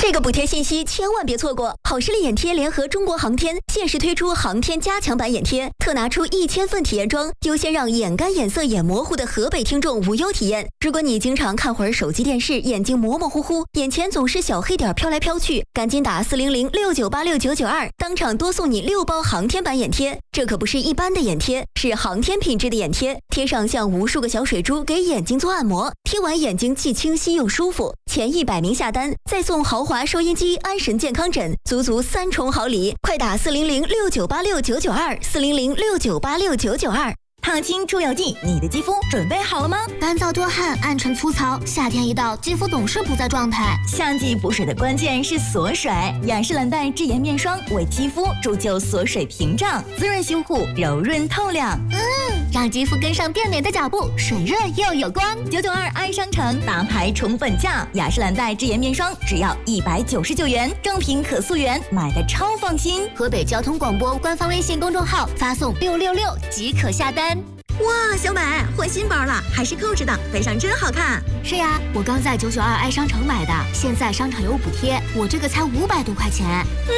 这个补贴信息千万别错过！好视力眼贴联合中国航天，限时推出航天加强版眼贴，特拿出1000份体验装，优先让眼干、眼涩、眼模糊的河北听众无忧体验。如果你经常看会儿手机电视，眼睛模模糊糊，眼前总是小黑点飘来飘去，赶紧打40069869992，当场多送你6包航天版眼贴。这可不是一般的眼贴，是航天品质的眼贴，贴上像无数个小水珠给眼睛做按摩，贴完眼睛既清晰又舒服。前100名下单，再送豪华收音机、安神健康枕，足3重好礼！快打400698699240069869992。 烫青出油剂，你的肌肤准备好了吗？ 干燥多汗，暗沉粗糙，夏天一到，肌肤总是不在状态。 夏季补水的关键是锁水，雅诗兰黛智妍面霜为肌肤铸就锁水屏障，滋润修护，柔润透亮。 让肌肤跟上变美的脚步，水润又有光。 992爱商城大牌宠粉价，雅诗兰黛智妍面霜只要199元，正品可溯源，买的超放心。 河北交通广播官方微信公众号发送666即可下单。 哇，小美换新包了，还是扣子的，背上真好看。 是呀，我刚在992爱商城买的，现在商场有补贴，我这个才500多块钱。